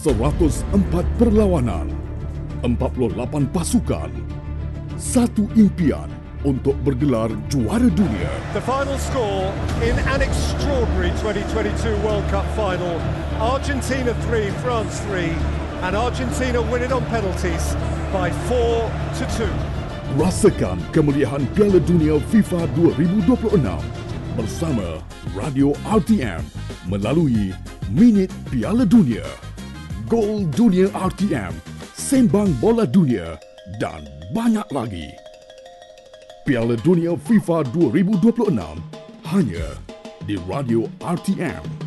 104 perlawanan, 48 pasukan, satu impian untuk bergelar juara dunia. The final score in an extraordinary 2022 World Cup final. Argentina 3, France 3, and Argentina win it on penalties by 4-2. Rasakan kemuliaan Piala Dunia FIFA 2026 bersama Radio RTM melalui Minit Piala Dunia, Gol Dunia RTM, Sembang Bola Dunia dan banyak lagi. Piala Dunia FIFA 2026 hanya di Radio RTM.